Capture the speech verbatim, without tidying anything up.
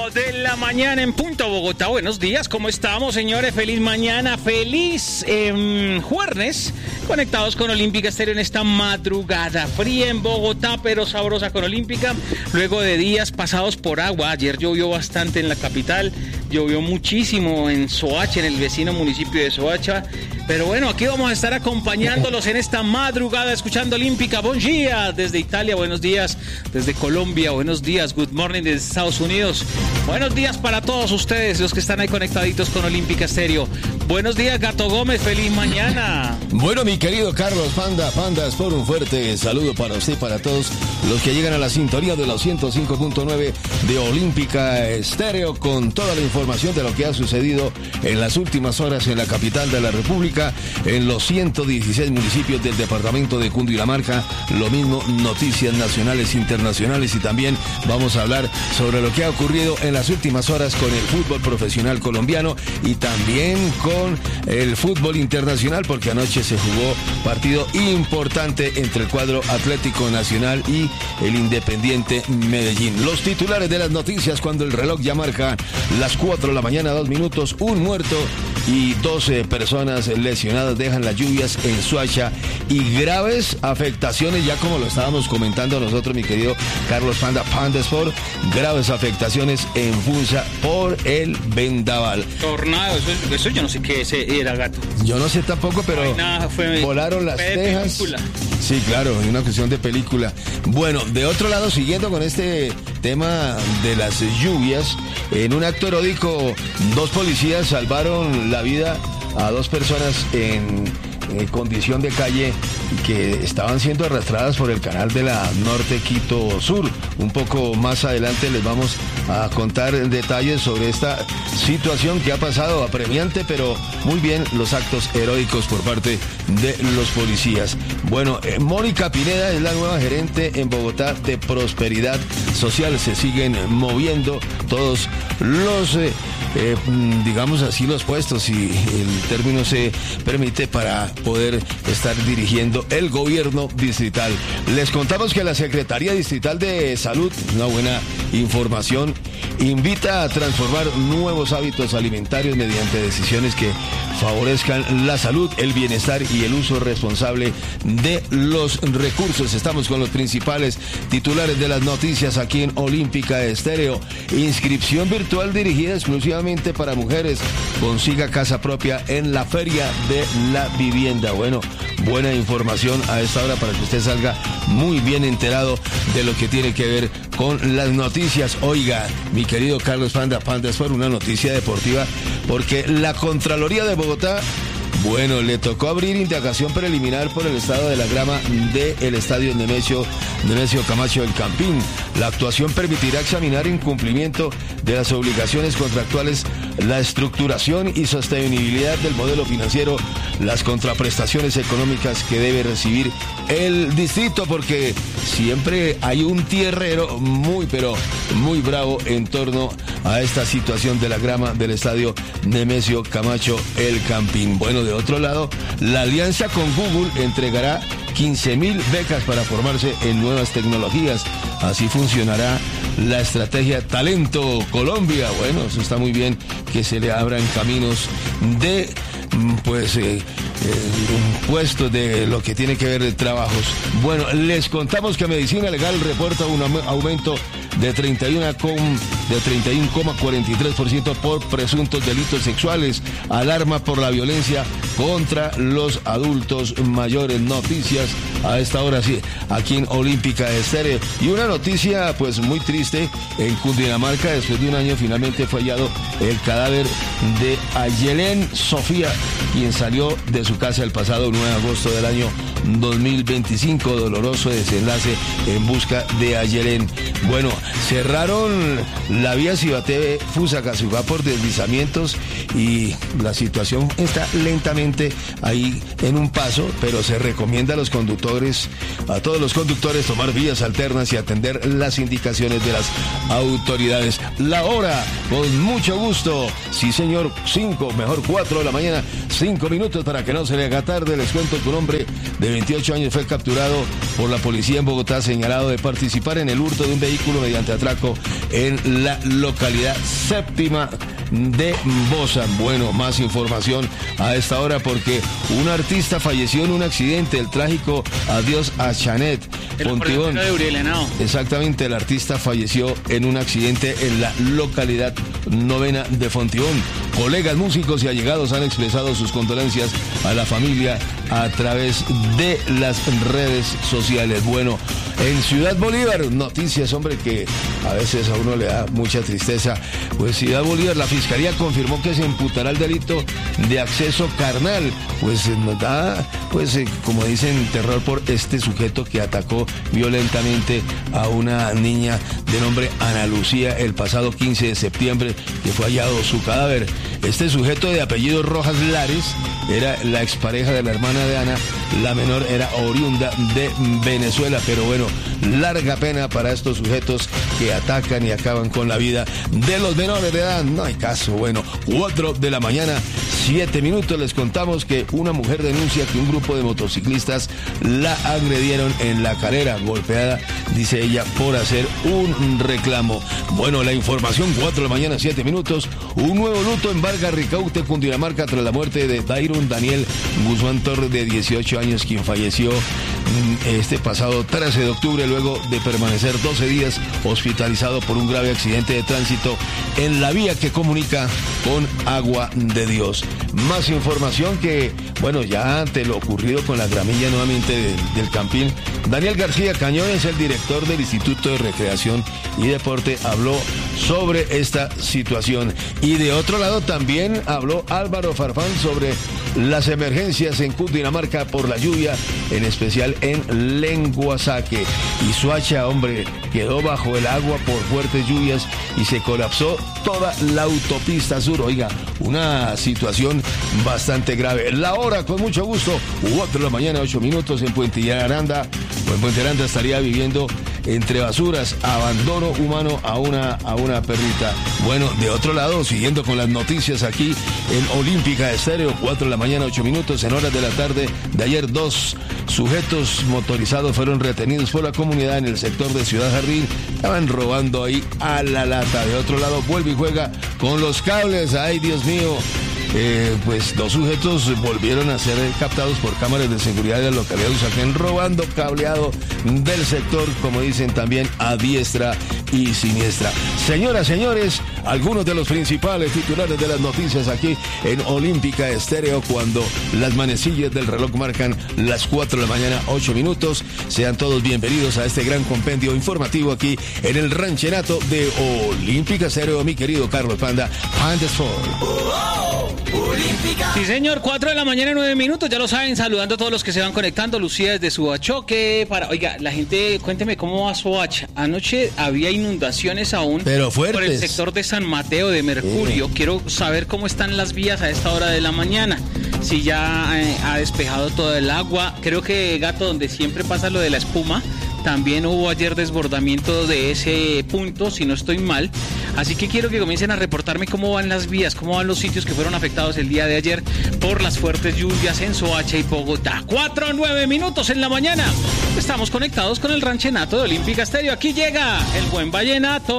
de la mañana en punto, Bogotá. Buenos días, ¿cómo estamos, señores? Feliz mañana, feliz eh, jueves. Conectados con Olímpica Estéreo en esta madrugada fría en Bogotá, pero sabrosa con Olímpica. Luego de días pasados por agua, ayer llovió bastante en la capital, llovió muchísimo en Soacha, en el vecino municipio de Soacha. Pero bueno, aquí vamos a estar acompañándolos en esta madrugada, escuchando Olímpica. Buen día desde Italia, buenos días desde Colombia, buenos días, good morning desde Estados Unidos. Buenos días para todos ustedes, los que están ahí conectaditos con Olímpica Estéreo. Buenos días, Gato Gómez, feliz mañana. Bueno, mi querido Carlos Panda, Pandas, por un fuerte saludo para usted y para todos los que llegan a la sintonía de los ciento cinco punto nueve de Olímpica Estéreo, con toda la información de lo que ha sucedido en las últimas horas en la capital de la República, en los ciento dieciséis municipios del departamento de Cundinamarca, lo mismo noticias nacionales, internacionales, y también vamos a hablar sobre lo que ha ocurrido en las últimas horas con el fútbol profesional colombiano y también con el fútbol internacional, porque anoche se jugó partido importante entre el cuadro Atlético Nacional y el Independiente Medellín. Los titulares de las noticias cuando el reloj ya marca las cuatro de la mañana, dos minutos, un muerto y doce personas lesionadas dejan las lluvias en Soacha y graves afectaciones, ya como lo estábamos comentando nosotros, mi querido Carlos Panda, Panda Sport, graves afectaciones en Funza por el vendaval. Tornado, eso, eso yo no sé qué ese era, Gato. Yo no sé tampoco, pero no nada, fue, volaron las tejas. Película. Sí, claro, una cuestión de película. Bueno, de otro lado, siguiendo con este tema de las lluvias, en un acto heroico, dos policías salvaron la vida a dos personas en, en condición de calle que estaban siendo arrastradas por el canal de la Norte Quito Sur. Un poco más adelante les vamos a contar detalles sobre esta situación que ha pasado apremiante, pero muy bien los actos heroicos por parte de los policías. Bueno, eh, Mónica Pineda es la nueva gerente en Bogotá de Prosperidad Social. Se siguen moviendo todos los eh, eh, digamos así los puestos, si el término se permite, para poder estar dirigiendo el gobierno distrital. Les contamos que la Secretaría Distrital de Salud, una buena información, invita a transformar nuevos hábitos alimentarios mediante decisiones que favorezcan la salud, el bienestar y el uso responsable de los recursos. Estamos con los principales titulares de las noticias aquí en Olímpica Estéreo. Inscripción virtual dirigida exclusivamente para mujeres. Consiga casa propia en la Feria de la Vivienda. Bueno, buena información a esta hora para que usted salga muy bien enterado de lo que tiene que ver con las noticias. Oiga, mi querido Carlos Panda, Panda, es por una noticia deportiva, porque la Contraloría de Bogotá, bueno, le tocó abrir indagación preliminar por el estado de la grama del estadio Nemesio, Nemesio Camacho El Campín. La actuación permitirá examinar en cumplimiento de las obligaciones contractuales, la estructuración y sostenibilidad del modelo financiero, las contraprestaciones económicas que debe recibir el distrito, porque siempre hay un tierrero muy, pero muy bravo en torno a esta situación de la grama del estadio Nemesio Camacho El Campín. Bueno, de otro lado, la alianza con Google entregará quince mil becas para formarse en nuevas tecnologías. Así funcionará la estrategia Talento Colombia. Bueno, eso está muy bien, que se le abran caminos de pues eh, eh, puestos de lo que tiene que ver de trabajos. Bueno, les contamos que Medicina Legal reporta un aumento de treinta y uno coma cuarenta y tres por ciento por presuntos delitos sexuales. Alarma por la violencia contra los adultos mayores. Noticias a esta hora, sí, aquí en Olímpica Estéreo. Y una noticia pues muy triste: en Cundinamarca, después de un año, finalmente fue hallado el cadáver de Ayelén Sofía, quien salió de su casa el pasado nueve de agosto del año dos mil veinticinco. Doloroso desenlace en busca de Ayelén. Bueno, cerraron la vía Cibaté Fusagasugá por deslizamientos y la situación está lentamente ligeramente ahí en un paso, pero se recomienda a los conductores, a todos los conductores, tomar vías alternas y atender las indicaciones de las autoridades. La hora, con mucho gusto, sí señor, cinco, mejor cuatro de la mañana, cinco minutos para que no se le haga tarde. Les cuento que un hombre de veintiocho años fue capturado por la policía en Bogotá, señalado de participar en el hurto de un vehículo mediante atraco en la localidad séptima de Bosa. Bueno, más información a esta hora porque un artista falleció en un accidente, el trágico adiós a Chanet Fontibón. De Uriel Henao. Exactamente, el artista falleció en un accidente en la localidad novena de Fontibón. Colegas músicos y allegados han expresado sus condolencias a la familia a través de las redes sociales. Bueno, en Ciudad Bolívar, noticias, hombre, que a veces a uno le da mucha tristeza. Pues Ciudad Bolívar, la Fiscalía confirmó que se imputará el delito de acceso carnal. Pues nos da, pues eh, como dicen, terror por este sujeto que atacó violentamente a una niña de nombre Ana Lucía el pasado quince de septiembre, que fue hallado su cadáver. Este sujeto de apellido Rojas Lares era la expareja de la hermana de Ana. La menor era oriunda de Venezuela, pero bueno, larga pena para estos sujetos que atacan y acaban con la vida de los menores de edad. No hay caso. Bueno, cuatro de la mañana, siete minutos. Les contamos que una mujer denuncia que un grupo de motociclistas la agredieron en La Calera, golpeada, dice ella, por hacer un reclamo. Bueno, la información, cuatro de la mañana, siete minutos. Un nuevo luto embarga Ricaurte, Cundinamarca, tras la muerte de Dairon Daniel Guzmán Torres, de dieciocho años, quien falleció este pasado trece de octubre luego de permanecer doce días hospitalizado por un grave accidente de tránsito en la vía que comunica con Agua de Dios. Más información que, bueno, ya ante lo ocurrido con la gramilla nuevamente de, del Campín, Daniel García Cañones, el director del Instituto de Recreación y Deporte, habló sobre esta situación. Y de otro lado también habló Álvaro Farfán sobre las emergencias en Cundinamarca por la lluvia, en especial en Lenguasaque. Y Suacha, hombre, quedó bajo el agua por fuertes lluvias y se colapsó toda la autopista sur. Oiga, una situación bastante grave. La hora, con mucho gusto, cuatro de la mañana, ocho minutos, en Puente Aranda. O en Puente Aranda estaría viviendo entre basuras, abandono humano a una, a una perrita. Bueno, de otro lado, siguiendo con las noticias aquí en Olímpica Estéreo, cuatro de la mañana, ocho minutos, en horas de la tarde de ayer, dos sujetos motorizados fueron retenidos por la comunidad en el sector de Ciudad Jardín. Estaban robando ahí a la lata. De otro lado, vuelve y juega con los cables. Ay, Dios mío. Eh, pues dos sujetos volvieron a ser captados por cámaras de seguridad de la localidad de Usaquén robando cableado del sector, como dicen también, a diestra y siniestra. Señoras, señores, algunos de los principales titulares de las noticias aquí en Olímpica Estéreo, cuando las manecillas del reloj marcan las cuatro de la mañana, ocho minutos. Sean todos bienvenidos a este gran compendio informativo aquí en el ranchenato de Olímpica Estéreo, mi querido Carlos Panda, Panda Sport. Sí, señor, cuatro de la mañana, nueve minutos, ya lo saben, saludando a todos los que se van conectando. Lucía desde Suachoque, para, oiga, la gente, cuénteme cómo va Soacha. Anoche había inundaciones aún, pero fuertes, por el sector de San Mateo de Mercurio. Sí. Quiero saber cómo están las vías a esta hora de la mañana, si ya eh, ha despejado todo el agua. Creo que, Gato, donde siempre pasa lo de la espuma, también hubo ayer desbordamiento de ese punto, si no estoy mal. Así que quiero que comiencen a reportarme cómo van las vías, cómo van los sitios que fueron afectados el día de ayer por las fuertes lluvias en Soacha y Bogotá. Cuatro a nueve minutos en la mañana. Estamos conectados con el ranchenato de Olímpica Estéreo. Aquí llega el buen vallenato.